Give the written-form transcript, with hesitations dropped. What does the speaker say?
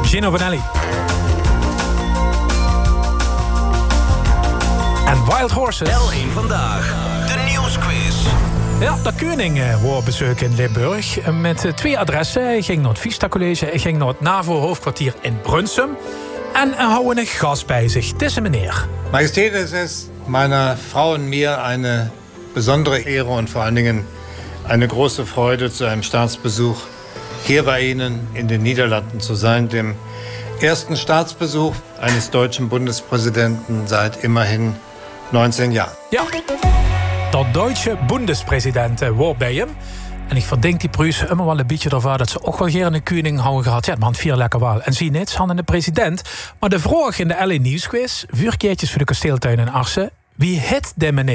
Gino Vanelli. En Wild Horses. L1 Vandaag, de nieuwsquiz. Ja, de koning wou bezoeken in Limburg. Met 2 adressen. Hij ging naar het Vista College. Hij ging naar het NAVO-hoofdkwartier in Brunsum. En hij houdt een gast bij zich. Het is een meneer. Majestät, es ist meiner Frau und mir eine besondere Ehre und vor allen Dingen eine große Freude, zu einem Staatsbesuch hier bei Ihnen in den Niederlanden zu sein, dem ersten Staatsbesuch eines deutschen Bundespräsidenten seit immerhin 19 Jahren. Ja, de Duitse Bundespräsident wou bij hem. En ik verdenk die Pruisen immer wel een beetje ervan dat ze ook wel gerne een koning houden gehad. Ja, man, 4 lekker wel. En zie niet, ze hadden de president. Maar de vraag in de L1 Nieuwsquiz, 4 keertjes voor de kasteeltuin in Arsen. Wie het de meneer?